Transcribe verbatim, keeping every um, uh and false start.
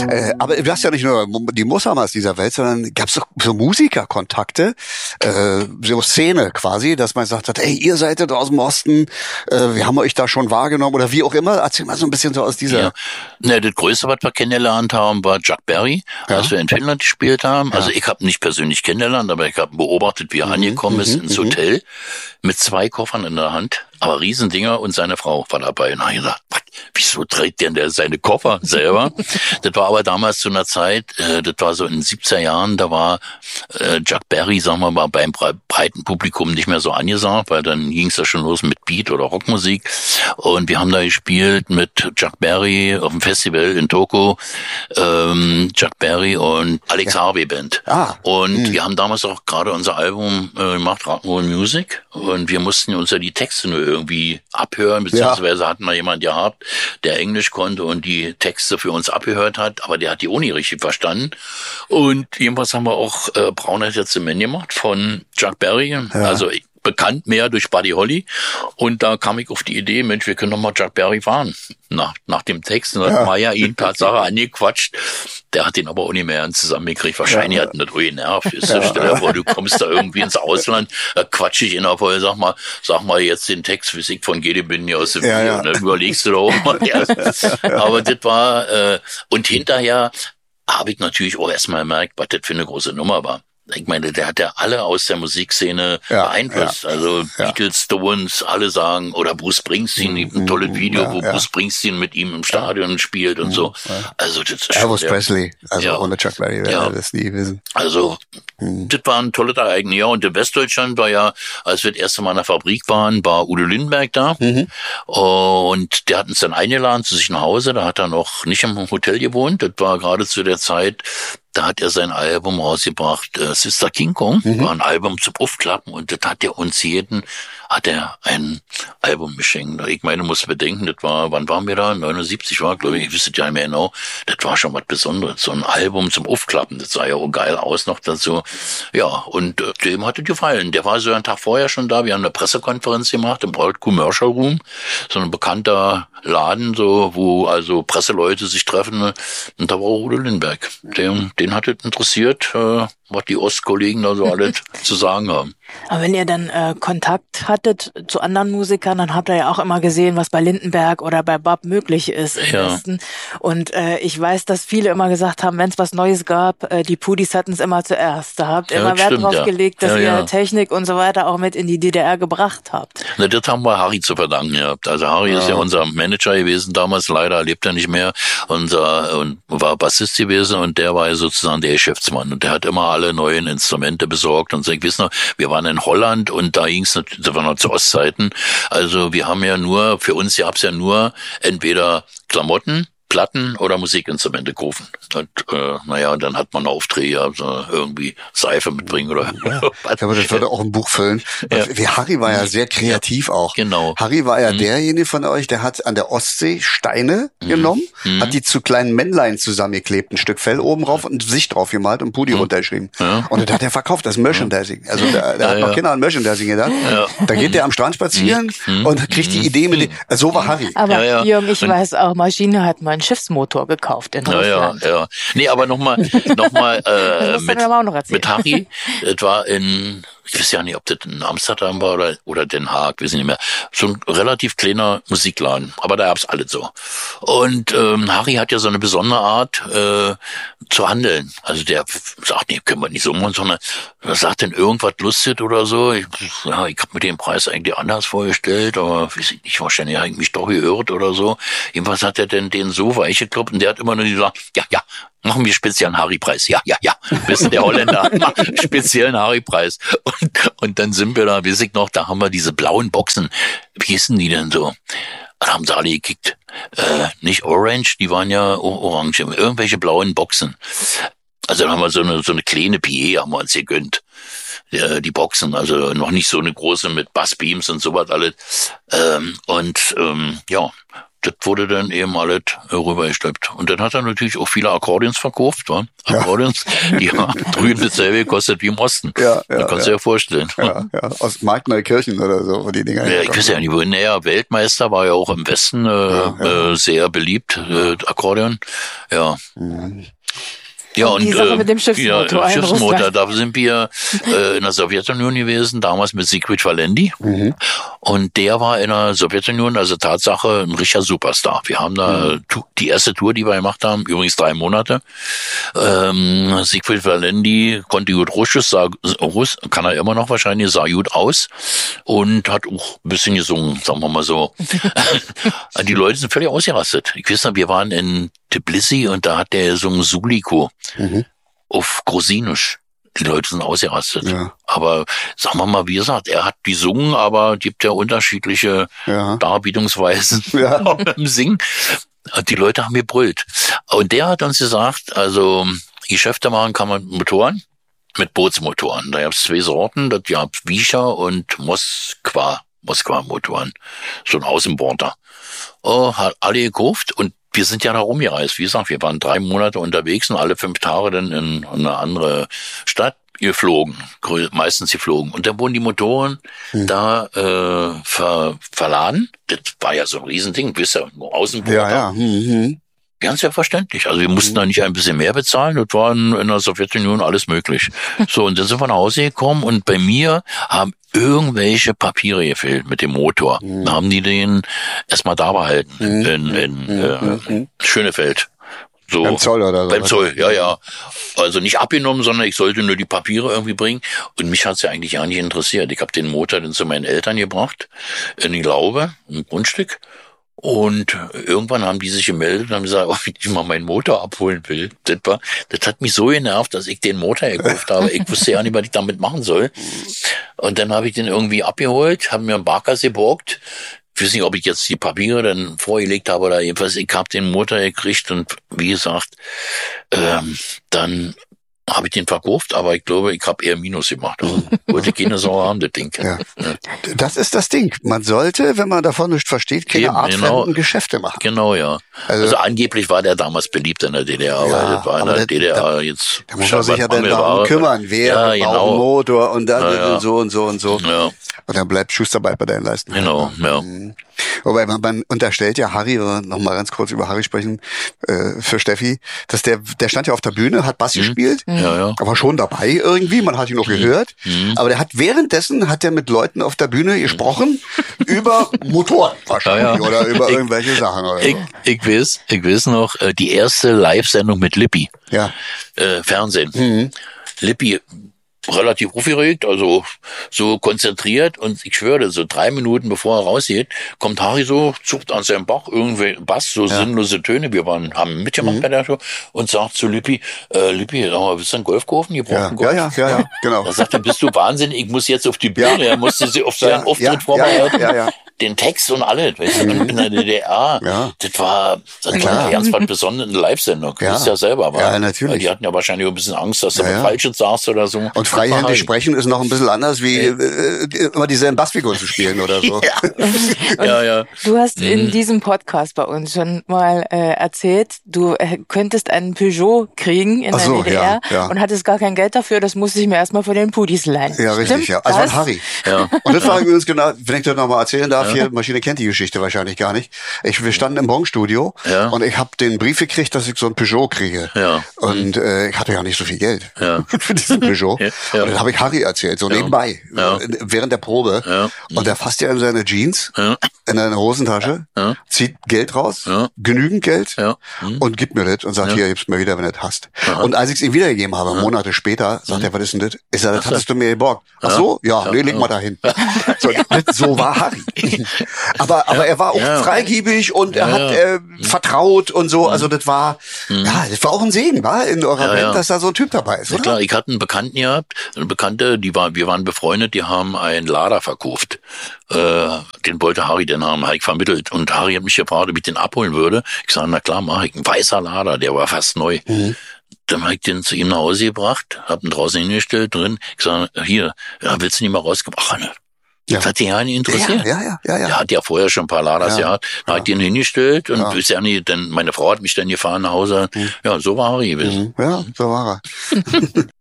Äh, aber du hast ja nicht nur die Moshammers dieser Welt, sondern gab es auch so Musikerkontakte, äh, so Szene quasi, dass man gesagt hat, ey, ihr seid ja aus dem Osten, äh, wir haben euch da schon wahrgenommen oder wie auch immer. Erzähl mal so ein bisschen so aus dieser... Ja. Ne, das Größte, was wir kennengelernt haben, war Chuck Berry, ja. als wir in Finnland gespielt haben. Ja. Also ich habe nicht persönlich kennengelernt, aber ich habe beobachtet, wie er mhm, angekommen ist ins Hotel mit zwei Koffern in der Hand, aber Riesendinger, und seine Frau war dabei. Und ich gesagt, was, wieso trägt denn der seine Koffer selber? Das war aber damals zu einer Zeit, äh, das war so in den siebziger Jahren, da war äh, Chuck Berry, sagen wir mal, beim breiten Publikum nicht mehr so angesagt, weil dann ging es ja schon los mit Beat oder Rockmusik. Und wir haben da gespielt mit Chuck Berry auf dem Festival in Toko, ähm, Chuck Berry und Alex ja. Harvey Band. Ah. Und mhm. wir haben damals auch gerade unser Album äh, gemacht, Rock'n'Roll Music, und wir mussten uns ja die Texte nur irgendwie abhören, beziehungsweise ja. hatten wir jemanden gehabt, der Englisch konnte und die Texte für uns abgehört hat, aber der hat die auch nicht richtig verstanden. Und jedenfalls haben wir auch äh, Braunheit jetzt im Mann gemacht von Chuck Berry, ja. also bekannt mehr durch Buddy Holly, und da kam ich auf die Idee, Mensch, wir können doch mal Chuck Berry fahren, nach, nach dem Text, und dann ja. hat Maya ihn Tatsache angequatscht, der hat den aber auch nicht mehr zusammengekriegt, wahrscheinlich ja. hat ihn das auch genervt, ist ja. Stell dir vor, du kommst da irgendwie ins Ausland, da quatsch ich ihn auf, sag mal, sag mal jetzt den Text, wie ich von Gede bin hier aus dem ja, Video, ja. ne? Überlegst du doch mal, ja. aber das war, äh, und hinterher habe ich natürlich auch erstmal gemerkt, was das für eine große Nummer war. Ich meine, der hat ja alle aus der Musikszene ja, beeinflusst. Ja, also ja. Beatles, Stones, alle sagen, oder Bruce Springsteen, gibt ein tolles Video, ja, wo ja. Bruce Springsteen mit ihm im Stadion ja. spielt und so. Ja. Also das ist Elvis schon Presley, also ja. ohne Chuck Berry wäre ja. das nie gewesen. Also hm. das war ein tolles Ereignis. Ja, und in Westdeutschland war ja, als wir das erste Mal in der Fabrik waren, war Udo Lindenberg da. Mhm. Und der hat uns dann eingeladen zu sich nach Hause. Da hat er noch nicht im Hotel gewohnt. Das war gerade zu der Zeit, da hat er sein Album rausgebracht, äh, Sister King Kong, mhm. war ein Album zum Aufklappen, und das hat er uns jeden, hat er ein Album geschenkt. Ich meine, muss bedenken, das war, wann waren wir da? neunundsiebzig war, glaube ich, ich wüsste ja nicht mehr genau, das war schon was Besonderes, so ein Album zum Aufklappen, das sah ja auch geil aus noch dazu. Ja, und äh, dem hat es gefallen. Der war so einen Tag vorher schon da, wir haben eine Pressekonferenz gemacht im Old Commercial Room, so ein bekannter Laden, so, wo also Presseleute sich treffen, und da war auch Udo Lindenberg. Den, den hat es interessiert, äh, was die Ostkollegen da so alles zu sagen haben. Aber wenn ihr dann äh, Kontakt hattet zu anderen Musikern, dann habt ihr ja auch immer gesehen, was bei Lindenberg oder bei Bob möglich ist im ja. Westen. Und äh, ich weiß, dass viele immer gesagt haben, wenn es was Neues gab, äh, die Pudis hatten es immer zuerst. Da habt ihr ja, immer Wert stimmt, drauf ja. gelegt, dass ja, ihr ja. Technik und so weiter auch mit in die D D R gebracht habt. Na, das haben wir Harry zu verdanken gehabt. Also Harry ja. ist ja unser Manager gewesen damals, leider lebt er nicht mehr, unser und war Bassist gewesen, und der war ja sozusagen der Geschäftsmann, und der hat immer alle neuen Instrumente besorgt. Und so, ich weiß noch, wir waren in Holland, und da ging es natürlich, das war noch zu Ostzeiten, also wir haben ja nur, für uns gab's ja nur entweder Klamotten, Platten oder Musikinstrumente kaufen. Und äh, naja, und dann hat man Aufträge, also irgendwie Seife mitbringen oder ja. Aber das würde auch ein Buch füllen. Ja. Wie Harry war ja sehr kreativ ja. auch. Genau. Harry war ja mhm. derjenige von euch, der hat an der Ostsee Steine mhm. genommen, mhm. hat die zu kleinen Männlein zusammengeklebt, ein Stück Fell oben drauf und ein Gesicht drauf gemalt und Pudi mhm. runtergeschrieben. Ja. Und das hat er verkauft, das Merchandising. Also der, der ja, hat noch ja. Kinder an Merchandising gedacht. Ja. Da geht der am Strand spazieren mhm. und kriegt die Idee mit dem, also so war Harry. Aber ja, ja. Jürgen, ich und weiß auch, Maschine hat mal einen Schiffsmotor gekauft in Russland. Ja, ja, ja. Nee, aber nochmal, nochmal, äh, mit, mit Harry, das war in, ich weiß ja nicht, ob das in Amsterdam war oder, oder Den Haag, weiß ich nicht mehr. So ein relativ kleiner Musikladen. Aber da gab's alles so. Und, ähm, Harry hat ja so eine besondere Art, äh, zu handeln. Also der sagt, nee, können wir nicht so machen, sondern er sagt dann irgendwas lustig oder so. Ich, ja, ich habe mir den Preis eigentlich anders vorgestellt, aber weiß ich nicht, wahrscheinlich habe ich mich doch geirrt oder so. Jedenfalls hat er denn den so weich gekloppt, und der hat immer nur gesagt, ja, ja, machen wir speziellen Harry-Preis. Ja, ja, ja. Wissen der Holländer, speziellen Harry-Preis. Und, und dann sind wir da, weiß ich noch, da haben wir diese blauen Boxen. Wie hießen die denn so? Da haben sie alle gekickt. Äh, nicht Orange, die waren ja orange. Irgendwelche blauen Boxen. Also dann haben wir so eine, so eine kleine Pied haben wir uns gegönnt. Die, die Boxen, also noch nicht so eine große mit Bassbeams und sowas alles. Ähm, und, ähm, ja. das wurde dann eben alles rübergeschleppt. Und dann hat er natürlich auch viele Akkordeons verkauft, wa? Akkordeons, ja. Die haben drüben dasselbe gekostet wie im Osten. Ja, ja, da kannst ja. du dir vorstellen. Ja, ja. Aus Markneukirchen oder so, wo die Dinger ja, ich weiß ja nicht, wo näher Weltmeister war ja auch im Westen äh, ja, ja. Äh, sehr beliebt, äh, Akkordeon. Ja. Mhm. Ja, und, die Sache äh, mit dem Schiffsmotor. Ja, Schiffsmotor, da sind wir äh, in der Sowjetunion gewesen, damals mit Siegfried Valendi. Mhm. Und der war in der Sowjetunion, also Tatsache, ein richtiger Superstar. Wir haben da mhm. die erste Tour, die wir gemacht haben, übrigens drei Monate. Ähm, Siegfried Valendi konnte gut Russisch, sah, Russ, kann er immer noch wahrscheinlich, sah gut aus und hat auch ein bisschen gesungen, sagen wir mal so. Die Leute sind völlig ausgerastet. Ich weiß noch, wir waren in Tbilisi und da hat der gesungen Suliko mhm. auf Grosinisch. Die Leute sind ausgerastet. Ja. Aber sagen wir mal, wie gesagt, er hat gesungen, aber gibt ja unterschiedliche ja. Darbietungsweisen ja. im Singen. Die Leute haben gebrüllt. Und der hat uns gesagt, also Geschäfte machen kann man mit Motoren, mit Bootsmotoren. Da gab es zwei Sorten, das gab Wischer und Moskwa, Moskwa-Motoren. So ein Außenborder. Oh, hat alle gekauft und wir sind ja da rumgereist. Wie gesagt, wir waren drei Monate unterwegs und alle fünf Tage dann in eine andere Stadt geflogen, meistens geflogen. Und dann wurden die Motoren hm. da äh, ver, verladen. Das war ja so ein Riesending, wisst ihr, nur Außenborder. Ja, ja. Mhm. Ganz selbstverständlich. Also wir mussten mhm. da nicht ein bisschen mehr bezahlen. Das war in, in der Sowjetunion alles möglich. So, und dann sind wir nach Hause gekommen und bei mir haben irgendwelche Papiere gefehlt mit dem Motor. Mhm. Da haben die den erstmal da behalten mhm. in, in mhm. äh, Schönefeld. So, beim Zoll oder so. Beim Zoll, ja, ja. Also nicht abgenommen, sondern ich sollte nur die Papiere irgendwie bringen. Und mich hat's ja eigentlich gar nicht interessiert. Ich habe den Motor dann zu meinen Eltern gebracht, in die Laube, ein Grundstück. Und irgendwann haben die sich gemeldet und haben gesagt, ob ich mal meinen Motor abholen will. Das war, das hat mich so genervt, dass ich den Motor gekauft habe. Ich wusste ja nicht, was ich damit machen soll. Und dann habe ich den irgendwie abgeholt, habe mir einen Barkas geborgt. Ich weiß nicht, ob ich jetzt die Papiere dann vorgelegt habe oder jedenfalls, ich habe den Motor gekriegt und wie gesagt, ähm, dann habe ich den verkauft, aber ich glaube, ich habe eher Minus gemacht. Also wollte keine Sau haben, das Ding. Ja. Das ist das Ding. Man sollte, wenn man davon nicht versteht, keine artfremden genau, Geschäfte machen. Genau, ja. Also, also angeblich war der damals beliebt in der D D R, ja, aber das war in der das, D D R da, jetzt. Da muss man sich ja dann darum kümmern, wer ja, genau. Baut Motor und dann ja, ja. so und so und so. Ja. Und dann bleibt Schuster bei deinen Leisten. Genau, ja. Wobei man, man unterstellt ja Harry, noch mal ganz kurz über Harry sprechen, äh, für Steffi, dass der, der stand ja auf der Bühne, hat Bass mhm. gespielt, ja, ja. war schon dabei irgendwie, man hat ihn noch mhm. gehört, mhm. aber der hat währenddessen, hat er mit Leuten auf der Bühne gesprochen über Motoren wahrscheinlich ja, ja. oder über ich, irgendwelche Sachen oder ich, so. Ich weiß, ich weiß noch, die erste Live-Sendung mit Lippi, ja. äh, Fernsehen. Mhm. Lippi, relativ aufgeregt, also so konzentriert und ich schwöre, so drei Minuten bevor er rausgeht, kommt Harry so, zuckt an seinem Bauch irgendwie Bass, so ja. sinnlose Töne, wir waren, haben mitgemacht mhm. bei der Show und sagt zu Lippi, äh, Lippi, sag mal, willst du einen Golf kaufen? Ihr braucht ja. einen Golf. Ja, ja, ja, ja, genau. Da sagt er, bist du wahnsinnig, ich muss jetzt auf die Bühne, ja. er musste sich auf seinen ja, Auftritt ja, vorbereiten. Ja, ja, ja. Den Text und alles, weißt du, mhm. in der D D R, ja. das war, das war eine ganz was Besondere Live-Sendung, ja. das ist ja selber, aber ja, natürlich. Die hatten ja wahrscheinlich auch ein bisschen Angst, dass du ja, ja. Falsches sagst oder so. Und freihändig sprechen ist noch ein bisschen anders, wie ja. äh, immer dieselben Bassfiguren zu spielen oder so. Ja, ja, ja. Du hast mhm. in diesem Podcast bei uns schon mal äh, erzählt, du äh, könntest einen Peugeot kriegen in Ach so, der D D R ja, ja. und hattest gar kein Geld dafür, das musste ich mir erstmal von den Pudis leihen. Ja, richtig, Stimmt, ja. Also von Harry. Ja. Und das war übrigens genau, wenn ich das nochmal erzählen darf, ja. hier, Maschine kennt die Geschichte wahrscheinlich gar nicht. Ich, wir standen im Bronx-Studio ja. und ich habe den Brief gekriegt, dass ich so ein Peugeot kriege. Ja. Und äh, ich hatte ja nicht so viel Geld ja. für diesen Peugeot. Ja. Ja. Und dann habe ich Harry erzählt, so ja. nebenbei, ja. während der Probe. Ja. Und der fasst ja in seine Jeans, ja. in seine Hosentasche, ja. zieht Geld raus, ja. genügend Geld ja. mhm. und gibt mir das und sagt, ja. hier, gib's mir wieder, wenn du das hast. Aha. Und als ich es ihm wiedergegeben habe, ja. Monate später, sagt mhm. er, was ist denn das? Ich sage, das hattest du mir geborgt. Ach so? Ja, ja. nee, leg mal dahin. So, so war Harry. aber, ja. aber er war auch ja. freigebig und er ja, hat ja. äh, vertraut und so. Also das war, mhm. ja, das war auch ein Segen, war in eurer ja, Band, ja. dass da so ein Typ dabei ist, ja, oder? Klar, ich hatte einen Bekannten gehabt, eine Bekannte, die war, wir waren befreundet, die haben einen Lader verkauft. Äh, den wollte Harry den haben, habe ich vermittelt. Und Harry hat mich gefragt, ob ich den abholen würde. Ich sage, na klar, mach ich. Ein weißer Lader, der war fast neu. Mhm. Dann habe ich den zu ihm nach Hause gebracht, hab ihn draußen hingestellt drin. Ich sage, hier, ja, willst du nicht mal rausgehen? Ach, ne. Das hat die ja nicht interessiert. Ja, ja, ja, ja. Der hat ja vorher schon ein paar Ladas Ja, gehabt. Da ja. hat den hingestellt und Ja. ist ja nicht, dann, meine Frau hat mich dann gefahren nach Hause. Ja, so war er gewesen. Ja, so war er.